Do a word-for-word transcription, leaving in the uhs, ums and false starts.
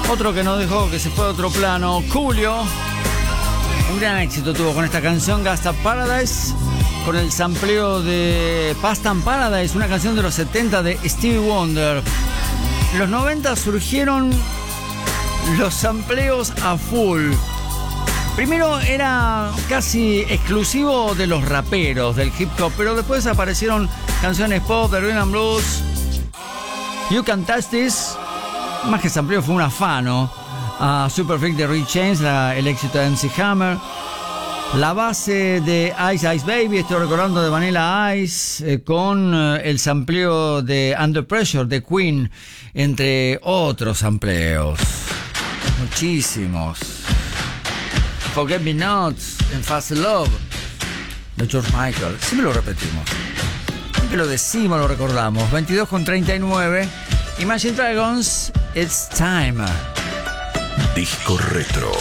Otro que nos dejó, que se fue a otro plano, Julio. Un gran éxito tuvo con esta canción, Gangsta Paradise, con el sampleo de Past and Paradise, una canción de los setenta de Stevie Wonder. En los noventa surgieron los sampleos a full. Primero era casi exclusivo de los raperos del hip hop, pero después aparecieron canciones pop de rhythm and blues. You Can Touch This, más que sampleo, fue un afano. Uh, Super Freak de Rick James, la, el éxito de M C Hammer. La base de Ice Ice Baby, estoy recordando, de Vanilla Ice, eh, con eh, el sampleo de Under Pressure de Queen, entre otros sampleos. Muchísimos. Forget Me Not en Fast Love de George Michael. Siempre lo repetimos, siempre lo decimos, lo recordamos. veintidós con treinta y nueve. Imagine Dragons, It's Time. Disco Retro.